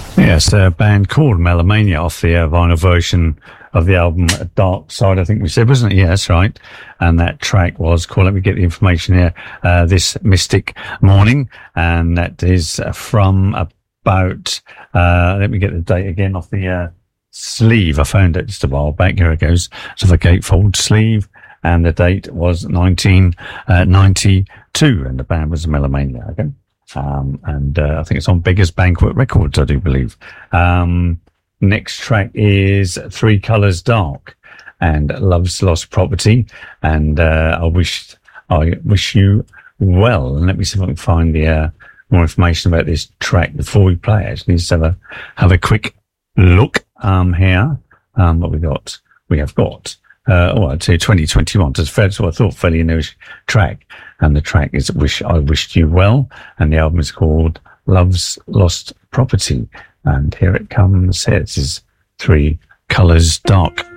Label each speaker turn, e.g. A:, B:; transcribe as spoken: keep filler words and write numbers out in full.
A: Yes, a band called Melomania off the uh, vinyl version of the album Dark Side, I think we said, wasn't it? Yeah, that's right. And that track was called, let me get the information here, uh, This Mystic Morning. And that is from about, uh, let me get the date again off the uh, sleeve. I found it just a while back. Here it goes. So the gatefold sleeve. And the date was nineteen ninety-two. And the band was Melomania. Okay. Um, and uh, I think it's on Beggars Banquet Records, I do believe. Um, next track is Three Colors Dark and Love's Lost Property. And uh, I wish I wish you well. And let me see if I can find the uh, more information about this track before we play. Actually, let's have a have a quick look um, here. Um, what we got? We have got. Uh, oh, I'd say twenty twenty-one. So it's fair, so I thought fairly newish track. And the track is Wish I Wished You Well. And the album is called Love's Lost Property. And here it comes. Here it is Three Colors Dark.